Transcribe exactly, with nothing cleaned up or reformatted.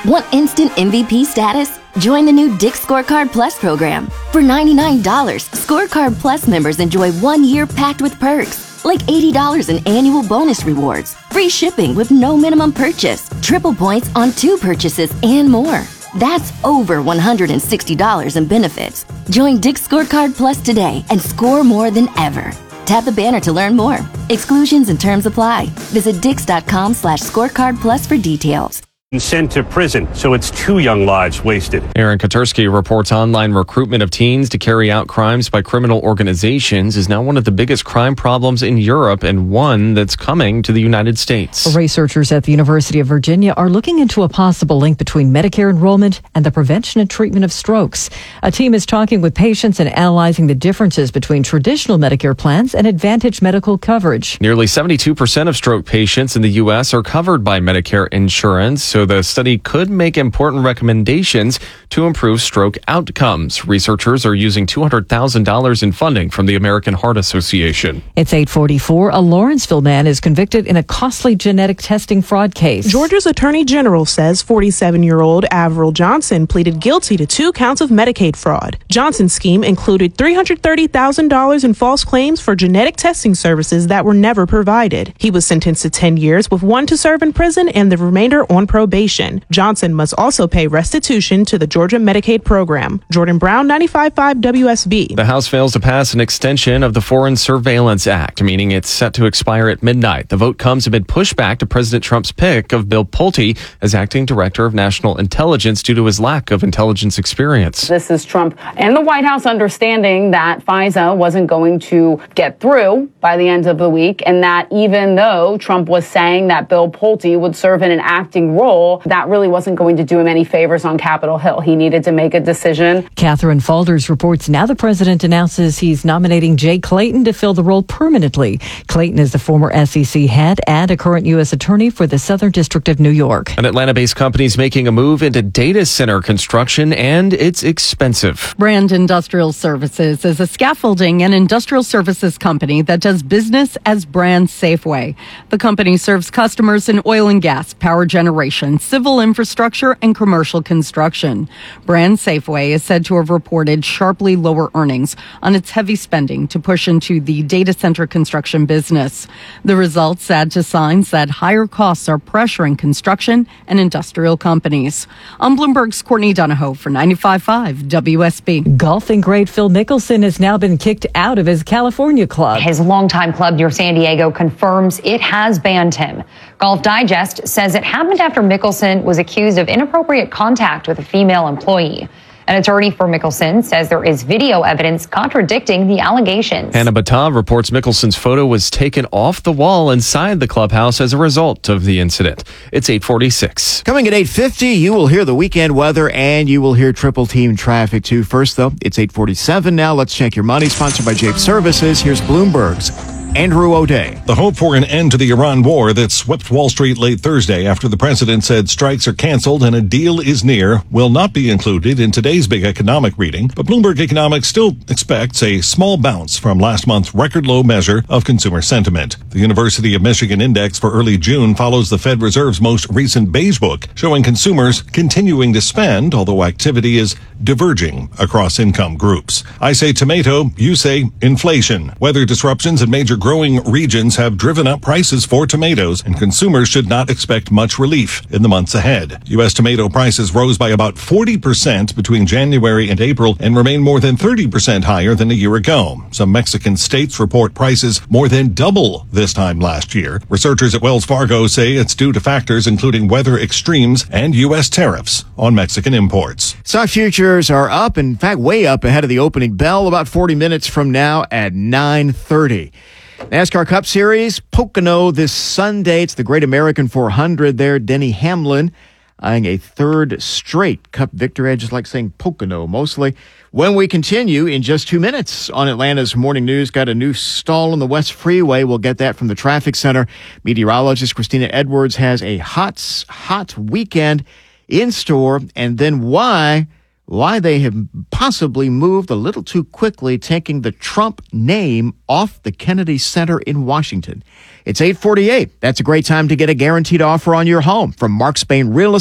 Want instant M V P status? Join the new Dick's Scorecard Plus program. For ninety-nine dollars, Scorecard Plus members enjoy one year packed with perks, like eighty dollars in annual bonus rewards, free shipping with no minimum purchase, triple points on two purchases, and more. That's over one hundred sixty dollars in benefits. Join Dick's Scorecard Plus today and score more than ever. Tap the banner to learn more. Exclusions and terms apply. Visit dix.com slash scorecard plus for details. Sent to prison, so it's two young lives wasted. Aaron Katursky reports online recruitment of teens to carry out crimes by criminal organizations is now one of the biggest crime problems in Europe and one that's coming to the United States. Researchers at the University of Virginia are looking into a possible link between Medicare enrollment and the prevention and treatment of strokes. A team is talking with patients and analyzing the differences between traditional Medicare plans and Advantage medical coverage. Nearly seventy-two percent of stroke patients in the U S are covered by Medicare insurance, so the study could make important recommendations to improve stroke outcomes. Researchers are using two hundred thousand dollars in funding from the American Heart Association. It's eight forty-four. A Lawrenceville man is convicted in a costly genetic testing fraud case. Georgia's Attorney General says forty-seven-year-old Avril Johnson pleaded guilty to two counts of Medicaid fraud. Johnson's scheme included three hundred thirty thousand dollars in false claims for genetic testing services that were never provided. He was sentenced to ten years with one to serve in prison and the remainder on probation. Johnson must also pay restitution to the Georgia Medicaid program. Jordan Brown, ninety-five point five W S B. The House fails to pass an extension of the Foreign Surveillance Act, meaning it's set to expire at midnight. The vote comes amid pushback to President Trump's pick of Bill Pulte as acting director of national intelligence due to his lack of intelligence experience. This is Trump and the White House understanding that FISA wasn't going to get through by the end of the week, and that even though Trump was saying that Bill Pulte would serve in an acting role, that really wasn't going to do him any favors on Capitol Hill. He needed to make a decision. Catherine Falders reports now the president announces he's nominating Jay Clayton to fill the role permanently. Clayton is the former S E C head and a current U S attorney for the Southern District of New York. An Atlanta-based company is making a move into data center construction, and it's expensive. Brand Industrial Services is a scaffolding and industrial services company that does business as Brand Safeway. The company serves customers in oil and gas, power generation, civil infrastructure, and commercial construction. Brand Safeway is said to have reported sharply lower earnings on its heavy spending to push into the data center construction business. The results add to signs that higher costs are pressuring construction and industrial companies. I'm Bloomberg's Courtney Donahoe for ninety-five point five W S B. Golfing great Phil Mickelson has now been kicked out of his California club. His longtime club near San Diego confirms it has banned him. Golf Digest says it happened after Mickelson was accused of inappropriate contact with a female employee. An attorney for Mickelson says there is video evidence contradicting the allegations. Hannah Batav reports Mickelson's photo was taken off the wall inside the clubhouse as a result of the incident. It's eight forty-six. Coming at eight fifty, you will hear the weekend weather and you will hear triple team traffic too. First, though, it's eight forty-seven now. Let's check your money. Sponsored by Jape Services. Here's Bloomberg's Andrew O'Day. The hope for an end to the Iran war that swept Wall Street late Thursday after the president said strikes are canceled and a deal is near will not be included in today's big economic reading. But Bloomberg Economics still expects a small bounce from last month's record low measure of consumer sentiment. The University of Michigan index for early June follows the Fed Reserve's most recent beige book, showing consumers continuing to spend, although activity is diverging across income groups. I say tomato, you say inflation. Weather disruptions in major growing regions have driven up prices for tomatoes, and consumers should not expect much relief in the months ahead. U S tomato prices rose by about forty percent between January and April and remain more than thirty percent higher than a year ago. Some Mexican states report prices more than double this time last year. Researchers at Wells Fargo say it's due to factors including weather extremes and U S tariffs on Mexican imports. Stock futures are up, in fact, way up ahead of the opening bell about forty minutes from now at nine thirty. NASCAR Cup Series, Pocono this Sunday. It's the Great American four hundred there. Denny Hamlin eyeing a third straight Cup victory. I just like saying Pocono mostly. When we continue in just two minutes on Atlanta's Morning News, got a new stall on the West Freeway. We'll get that from the traffic center. Meteorologist Christina Edwards has a hot, hot weekend in store, and then why... why they have possibly moved a little too quickly, taking the Trump name off the Kennedy Center in Washington. It's eight forty-eight. That's a great time to get a guaranteed offer on your home from Mark Spain Real Estate.